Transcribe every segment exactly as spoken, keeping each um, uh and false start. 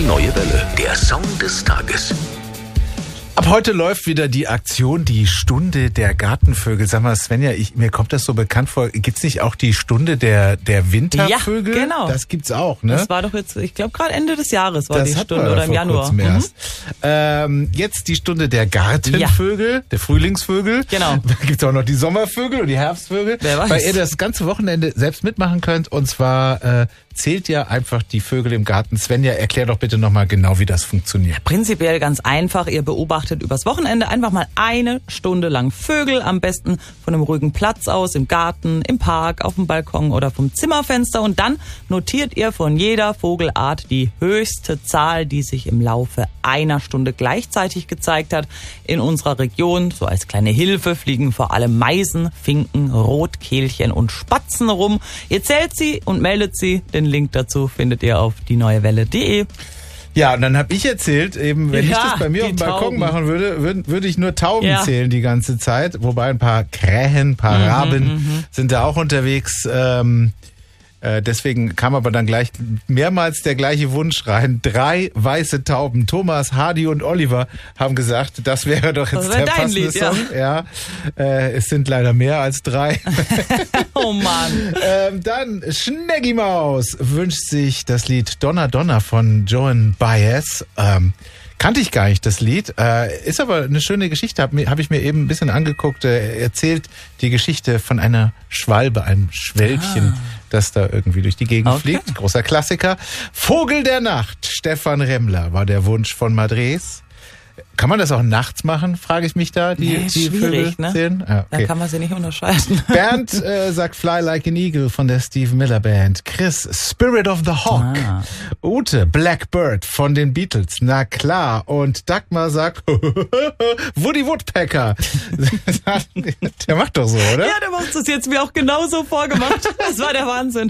Die neue Welle, der Song des Tages. Ab heute läuft wieder die Aktion, die Stunde der Gartenvögel. Sag mal, Svenja, ich, mir kommt das so bekannt vor. Gibt's nicht auch die Stunde der der Wintervögel? Ja, genau. Das gibt's auch, ne? Das war doch jetzt, ich glaube, gerade Ende des Jahres war das die hat Stunde man oder im vor Januar. kurzem erst. Ähm, jetzt die Stunde der Gartenvögel, ja. der Frühlingsvögel. Genau. Da gibt's auch noch die Sommervögel und die Herbstvögel. Wer weiß. Weil ihr das ganze Wochenende selbst mitmachen könnt. Und zwar äh, zählt ihr einfach die Vögel im Garten. Svenja, erklär doch bitte nochmal genau, wie das funktioniert. Prinzipiell ganz einfach. Ihr beobachtet übers Wochenende einfach mal eine Stunde lang Vögel, am besten von einem ruhigen Platz aus, im Garten, im Park, auf dem Balkon oder vom Zimmerfenster. Und dann notiert ihr von jeder Vogelart die höchste Zahl, die sich im Laufe einer Stunde gleichzeitig gezeigt hat. In unserer Region, so als kleine Hilfe, fliegen vor allem Meisen, Finken, Rotkehlchen und Spatzen rum. Ihr zählt sie und meldet sie. Den Link dazu findet ihr auf die neue welle punkt de. Ja, und dann habe ich erzählt, eben wenn Ja, ich das bei mir auf dem Balkon Tauben. machen würde, würde, würde ich nur Tauben Ja. zählen die ganze Zeit. Wobei ein paar Krähen, ein paar Mhm, Raben mhm. sind da auch unterwegs. Ähm, äh, deswegen kam aber dann gleich mehrmals der gleiche Wunsch rein. Drei weiße Tauben, Thomas, Hardy und Oliver, haben gesagt, das wäre doch jetzt Das wär der dein passende Lied, ja. Song. Ja, äh, es sind leider mehr als drei. Oh Mann. Ähm, dann Schneggi Maus wünscht sich das Lied Donna Donna von Joan Baez. Ähm, kannte ich gar nicht, das Lied. Äh, ist aber eine schöne Geschichte, habe hab ich mir eben ein bisschen angeguckt. Er erzählt die Geschichte von einer Schwalbe, einem Schwälbchen, ah. das da irgendwie durch die Gegend Okay. fliegt. Großer Klassiker. Vogel der Nacht, Stefan Remmler war der Wunsch von Madres. Kann man das auch nachts machen, frage ich mich da, die, Nee, die schwierig, Vögel ne? zählen? Ah, okay. Da kann man sie nicht unterscheiden. Bernd äh, sagt Fly Like an Eagle von der Steve Miller Band. Chris, Spirit of the Hawk. Ah. Ute, Blackbird von den Beatles. Na klar. Und Dagmar sagt Woody Woodpecker. Der macht doch so, oder? Ja, der macht es jetzt mir auch genauso vorgemacht. Das war der Wahnsinn.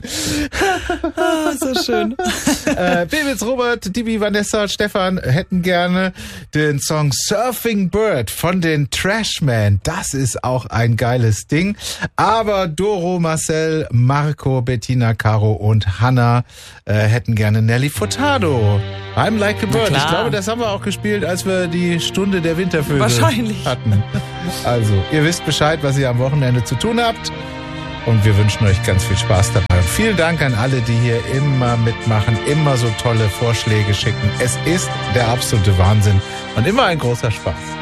Ah, so schön. Äh, Bebitz, Robert, Dibi, Vanessa, Stefan hätten gerne den Song Surfing Bird von den Trashmen. Das ist auch ein geiles Ding. Aber Doro, Marcel, Marco, Bettina, Caro und Hanna äh, hätten gerne Nelly Furtado. I'm Like a Bird. Ich glaube, das haben wir auch gespielt, als wir die Stunde der Wintervögel Wahrscheinlich. hatten. Also, ihr wisst Bescheid, was ihr am Wochenende zu tun habt. Und wir wünschen euch ganz viel Spaß dabei. Und vielen Dank an alle, die hier immer mitmachen, immer so tolle Vorschläge schicken. Es ist der absolute Wahnsinn und immer ein großer Spaß.